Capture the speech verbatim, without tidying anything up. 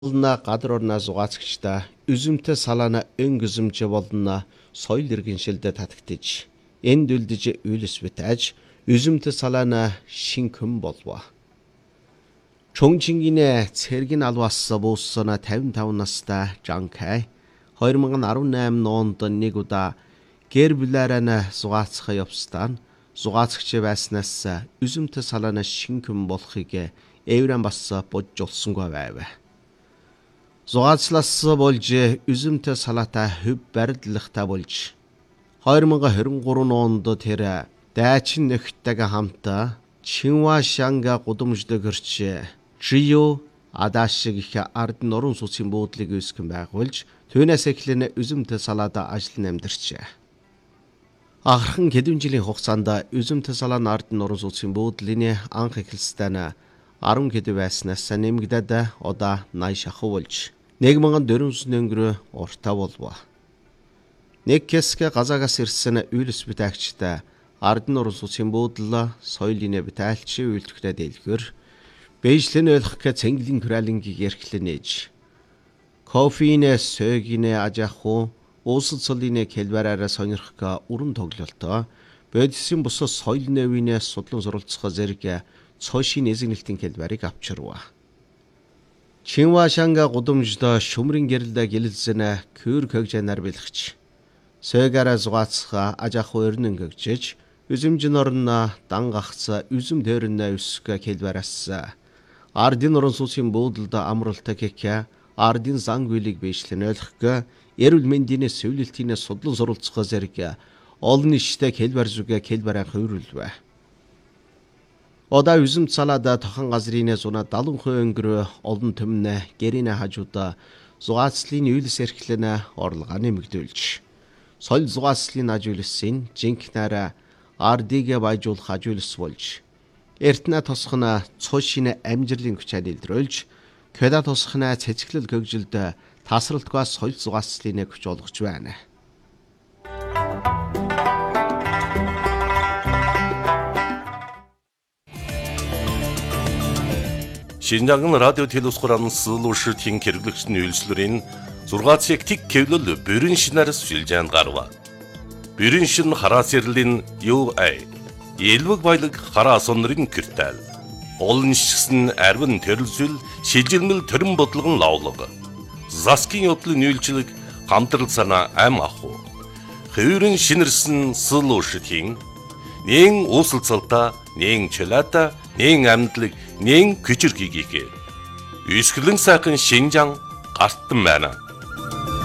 Олна гадар орноо зугаацагчдаа üzümтэй салаана өнгөзөмж болно соёл иргэншилдэд татагдж энд үлдэж үйлс битэж üzümтэй салаана шинхэн болов. Чонгчингинэ цэргийн алваас буусна тавин тав настай Жанкай two thousand eighteen онд нэг удаа гэр бүлээрээ зугаацах явстан зугаацагч байснаас üzümтэй салаана шинхэн болохыг эврэн бас бодж олсонгүй байв. Зугаацлаас болж üzümтэй салаатай хөв барилдлагатай болж two thousand twenty-three онд тэр дайчин нөхдөйг хамт Чинвашанга гудамжд гэрч Жио Адашиг их ард нуран сүсийн буудлыг үүсгэн байгуулж түүнээс эхлэн üzümтэй салаада ажил намдэрчээ. Ахархан хэдэн жилийн хугацаанд üzümтэй салааны ард нуран сүсийн буудлын анх эхэлсэн ten хэд байснаас нэмэгдээд одоо eighty шахав болж one thousand four hundred өнгөрөө уртаа болов. Нэг хэсэг газаагаас ирсэн үйлс битаагчтай ард нуран сүсийн буудлаа соёлын битаалч үйлдвэртэй дэлгэр бэжлэн ойлгох цэнгэлэн хуралингийг эрхлэн ээж. Кофеинэ сөгинэ ажаху уусцлын хэлбэрээр сонирхох уран тоглолтоо бодисын бус соёл нэвинэ судлан суралцах зэрэг цоошийн эзэгнэлтийн хэлбэрийг авчирва. Чинвашанга гудамжд шүмрэн гэрэлдэ гэлэлзэн көр көгжэнэр бэлгч. Сөгара зугаацха ажаху өрнөн гөгжиж üzümжин орно дан гахц üzüm дээрнэ үсгэ хэлбэраас ардын орон сүсийн буудалд амралтай кэкэ ардын зангүйлийг бэжлэн ойлгох эрүүл мэндийн сөүлэлтийн судлан суралцах зэрэг олон иштэй хэлбэр зүгэ хэлбэрэн хувирлвэ. Ода üzüm салаада тохон газрын зуна seventy percent өнгөрөө олон төмнө гэринэ хажууд зугаацлын үйлс эрхлэн орлого нэмэгдүүлж соёл зугаацлын ажуулсан жинкнараа ардыг баяжуулах ажуулс болж эртнэ тосхна цоошин амжилын хүчээр илрүүлж кэда тосхна цэцгэлэл гөгжилд тасралтгүй соёл зугаацлын хүч олгож байна. Шинжаңгын радио телевизхуран сылушы тин керглэгчний үйлслэрийн зургаацыг тик кевлэл бүрэн шинээр сүлжээнд гарва. Бүрэн шин хараас ярлийн ю эй элвэг баялаг хараа сонрын киртэл. Олон шигсэн арвин төрөлсүл шилжилмэл төрөн бодлогон лавлага. Заскин yoдлын үйлчлэг хамтрал санаа ам аху. Хөвөрөн шинэрсэн сылушы тин нэн уусалцалта нэн чөлата нэн амьдлаг нэн күчрхийгээ. Үсгэлэн сайхан Шинжаң гартан байна.